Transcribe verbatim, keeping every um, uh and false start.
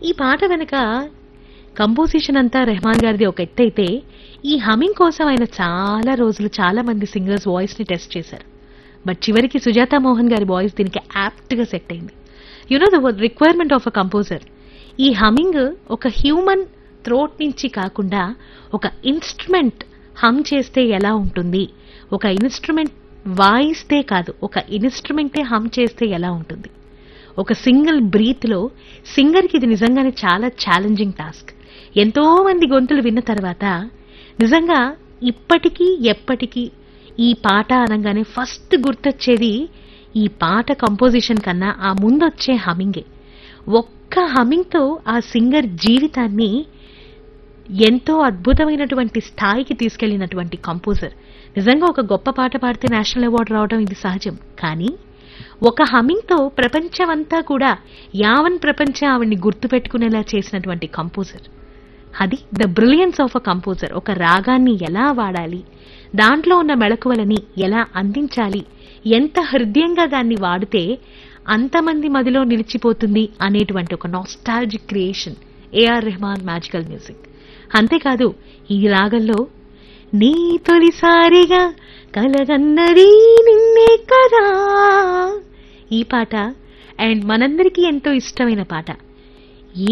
ఈ పాట వెనక కంపోజిషన్ అంతా రెహమాన్ గారిది ఒక ఎత్తైతే, ఈ హమింగ్ కోసం ఆయన చాలా రోజులు చాలా మంది సింగర్స్ వాయిస్ ని టెస్ట్ చేశారు. బట్ చివరికి సుజాత మోహన్ గారి వాయిస్ దీనికి యాప్ట్ గా సెట్ అయింది. You know the requirement of a composer. ఈ హమింగ్ ఒక హ్యూమన్ థ్రోట్ నుంచి కాకుండా ఒక ఇన్స్ట్రుమెంట్ హమ్ చేస్తే ఎలా ఉంటుంది, ఒక ఇన్స్ట్రుమెంట్ వాయిస్తే కాదు, ఒక ఇన్స్ట్రుమెంటే హమ్ చేస్తే ఎలా ఉంటుంది, ఒక సింగిల్ బ్రీత్ లో సింగర్ కి ఇది నిజంగానే చాలా ఛాలెంజింగ్ టాస్క్. ఎంతో మంది గొంతులు విన్న తర్వాత నిజంగా ఇప్పటికీ ఎప్పటికీ ఈ పాట అనగానే ఫస్ట్ గుర్తొచ్చేది ఈ పాట కంపోజిషన్ కన్నా ఆ ముందొచ్చే హమింగే. ఒక్క హమింగ్ తో ఆ సింగర్ జీవితాన్ని ఎంతో అద్భుతమైనటువంటి స్థాయికి తీసుకెళ్లినటువంటి కంపోజర్. నిజంగా ఒక గొప్ప పాట పాడితే నేషనల్ అవార్డు రావడం ఇది సహజం. కానీ ఒక హమింగ్ తో ప్రపంచమంతా కూడా యావన్ ప్రపంచం ఆవిడ్ని గుర్తుపెట్టుకునేలా చేసినటువంటి కంపోజర్. అది the brilliance of a composer. ఒక రాగాన్ని ఎలా వాడాలి, దాంట్లో ఉన్న మెళకువలని ఎలా అందించాలి, ఎంత హృదయంగా దాన్ని వాడితే అంతమంది మదిలో నిలిచిపోతుంది అనేటువంటి ఒక nostalgic creation AR Rahman magical music. అంతేకాదు ఈ రాగంలో నీ తొలిసారిగా కలగన్నది నిన్నే కదా ఈ పాట, అండ్ మనందరికీ ఎంతో ఇష్టమైన పాట